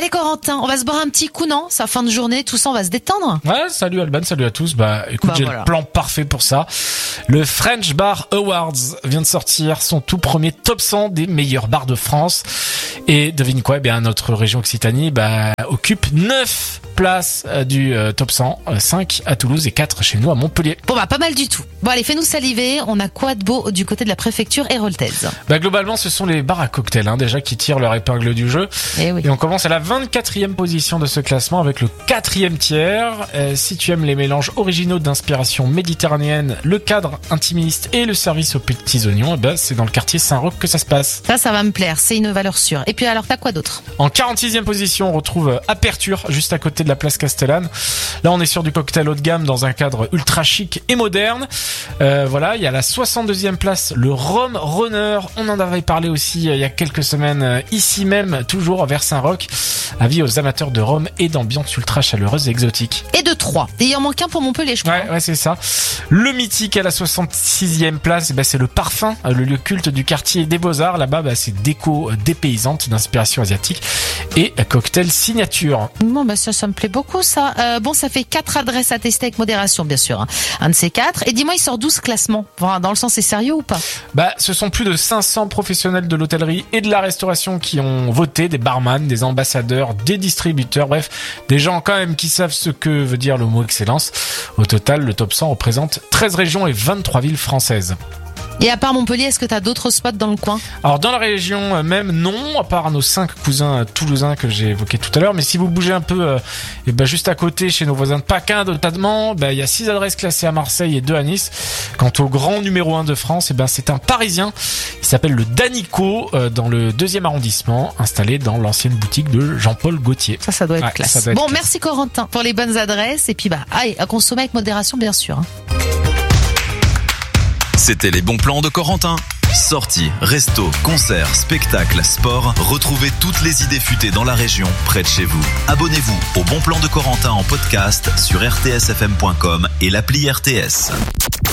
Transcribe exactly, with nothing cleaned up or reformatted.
Allez Corentin, on va se boire un petit coup, non? C'est fin de journée, tout ça, on va se détendre. Ouais, salut Alban, salut à tous. Bah écoute, bah, j'ai voilà. le plan parfait pour ça. Le French Bar Awards vient de sortir son tout premier top cent des meilleurs bars de France. Et devine quoi, eh bien notre région Occitanie bah, occupe neuf places euh, du euh, top cent, euh, cinq à Toulouse et quatre chez nous à Montpellier. Bon bah pas mal du tout. Bon allez, fais-nous saliver, on a quoi de beau du côté de la préfecture héroltaise? Bah globalement ce sont les bars à cocktails hein, déjà qui tirent leur épingle du jeu. Et, oui. et on commence à la vingt-quatrième position de ce classement avec le quatrième tiers. Euh, si tu aimes les mélanges originaux d'inspiration méditerranéenne, le cadre intimiste et le service aux petits oignons, bah, c'est dans le quartier Saint-Roch que ça se passe. Ça, ça va me plaire, c'est une valeur sûre. Et puis alors t'as quoi d'autre? En quarante-sixième position, on retrouve Aperture, juste à côté de la place Castellane. Là, on est sur du cocktail haut de gamme dans un cadre ultra chic et moderne. Euh, voilà, il y a la soixante-deuxième place, le Rhum Runner. On en avait parlé aussi euh, il y a quelques semaines, euh, ici même, toujours vers Saint-Roch. Avis aux amateurs de rhum et d'ambiance ultra chaleureuse et exotique. Et de trois. Et il en manque un pour Montpellier, je crois. Ouais, ouais, c'est ça. Le mythique à la soixante-sixième place, bah, c'est le Parfum, le lieu culte du quartier des Beaux-Arts. Là-bas, bah, c'est déco dépaysante d'inspiration asiatique et cocktail signature. Bon, bah, ça, ça me plaît beaucoup, ça. Euh, bon, ça fait quatre adresses à tester avec modération, bien sûr. Hein. Un de ces quatre. Et dis-moi, il sort douze classements. Enfin, dans le sens, c'est sérieux ou pas? Bah, ce sont plus de cinq cents professionnels de l'hôtellerie et de la restauration qui ont voté, des barman, des ambassadeurs, des distributeurs, bref, des gens quand même qui savent ce que veut dire le mot excellence. Au total, le top cent représente treize régions et vingt-trois villes françaises. Et à part Montpellier, est-ce que t'as d'autres spots dans le coin? Alors dans la région même, non, à part nos cinq cousins toulousains que j'ai évoqués tout à l'heure. Mais si vous bougez un peu, euh, et ben juste à côté, chez nos voisins de Paquin, notamment, ben il y a six adresses classées à Marseille et deux à Nice. Quant au grand numéro un de France, et ben c'est un Parisien. Il s'appelle le Danico, euh, dans le deuxième arrondissement, installé dans l'ancienne boutique de Jean-Paul Gaultier. Ça, ça doit être ouais, classe. Doit être bon, classe. Merci Corentin pour les bonnes adresses. Et puis bah, allez, à consommer avec modération, bien sûr. Hein. C'était les bons plans de Corentin. Sorties, restos, concerts, spectacles, sport. Retrouvez toutes les idées futées dans la région, près de chez vous. Abonnez-vous au Bon Plan de Corentin en podcast sur r t s f m point com et l'appli R T S.